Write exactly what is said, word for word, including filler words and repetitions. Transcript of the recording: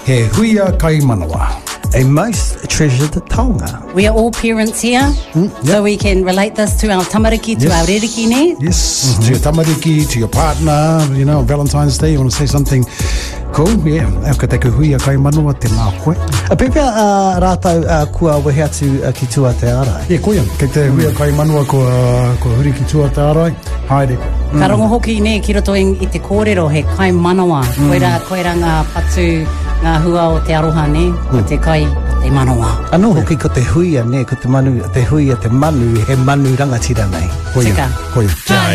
He huia kai manawa. A most treasured taonga. We are all parents here, mm, yep. so we can relate this to our tamariki, to yes. our reriki ne. Yes, mm-hmm. to your tamariki, to your partner, you know, Valentine's Day, you want to say something cool? Yeah, e ka te hui a kai manawa te mā koe. A pepea uh, rātau uh, kua wehe atu uh, ki tua te arai. Yeah, koia, kei te hui a kai manawa kua, kua huri ki tua te arai. Haere. Mm. Ka rongo hoki ne, ki roto i te kōrero, he kai manawa. Mm. Koira, koira ngā patu, ngā hua o te aroha ne, mm. o te kai, te manawa. Anō hoki ko te huia ne, ko te manu, te huia te manu, he manu rangatira nei. Koia, koia.